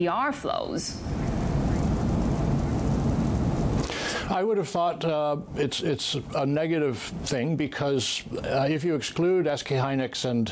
PR flows? I would have thought it's a negative thing because if you exclude SK hynix and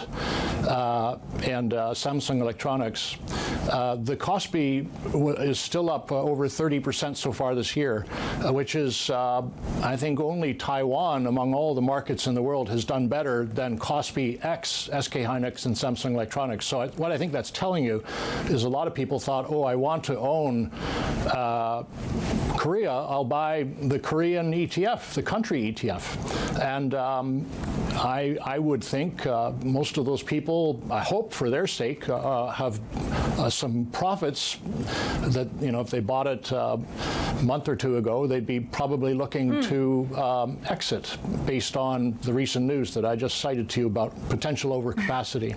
Samsung Electronics, the Kospi is still up over 30% so far this year, which is, I think, only Taiwan among all the markets in the world has done better than Kospi X, SK hynix, and Samsung Electronics. So what I think that's telling you is a lot of people thought, oh, I want to own Korea, I'll buy the Korean ETF, the country ETF. And I would think most of those people, I hope for their sake, have some profits that, you know, if they bought it a month or two ago, they'd be probably looking to exit based on the recent news that I just cited to you about potential overcapacity.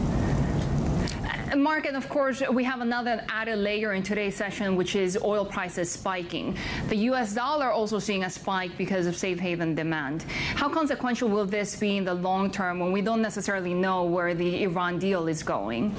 Mark, and of course, we have another added layer in today's session, which is oil prices spiking. The US dollar also seeing a spike because of safe haven demand. How consequential will this be in the long term when we don't necessarily know where the Iran deal is going?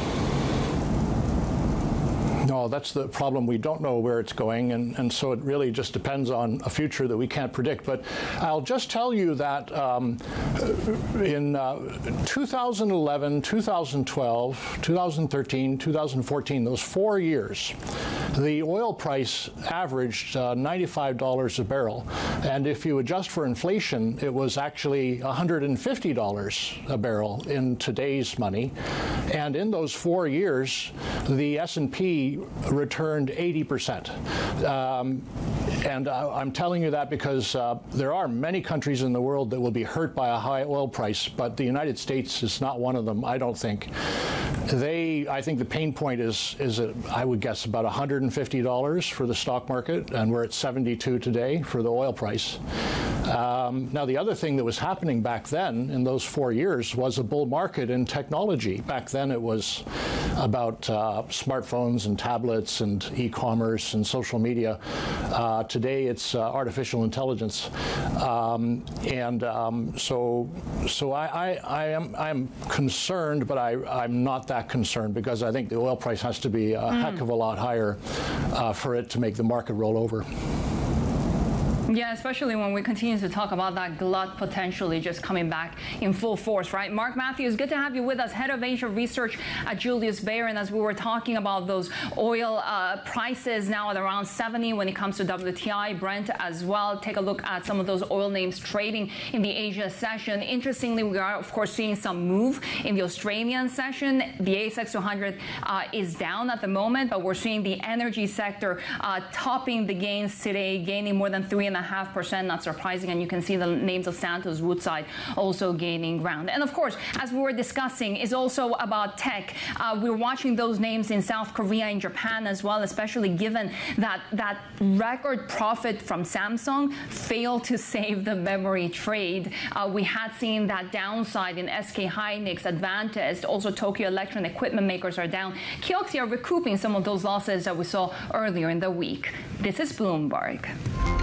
No, that's the problem. We don't know where it's going, and so it really just depends on a future that we can't predict. But I'll just tell you that in 2011, 2012, 2013, 2014, those 4 years, the oil price averaged $95 a barrel. And if you adjust for inflation, it was actually $150 a barrel in today's money. And in those 4 years, the S&P returned 80%. And I'm telling you that because there are many countries in the world that will be hurt by a high oil price, but the United States is not one of them, I don't think. I think the pain point is I would guess, about $150 for the stock market, and we're at 72 today for the oil price. Now, the other thing that was happening back then in those 4 years was a bull market in technology. Back then it was about smartphones and tablets and e-commerce and social media. Today it's artificial intelligence. So I'm concerned, but I'm not that concerned because I think the oil price has to be a heck of a lot higher for it to make the market roll over. Yeah, especially when we continue to talk about that glut potentially just coming back in full force, right? Mark Matthews, good to have you with us, head of Asia Research at Julius Baer. And as we were talking about those oil prices now at around 70 when it comes to WTI, Brent as well, take a look at some of those oil names trading in the Asia session. Interestingly, we are, of course, seeing some move in the Australian session. The ASX 200 is down at the moment, but we're seeing the energy sector topping the gains today, gaining more than 3.5%, not surprising, and you can see the names of Santos, Woodside also gaining ground. And of course, as we were discussing, is also about tech. We're watching those names in South Korea and Japan as well, especially given that record profit from Samsung failed to save the memory trade. We had seen that downside in SK hynix, Advantest, also Tokyo Electron equipment makers are down. Kioxia are recouping some of those losses that we saw earlier in the week. This is Bloomberg.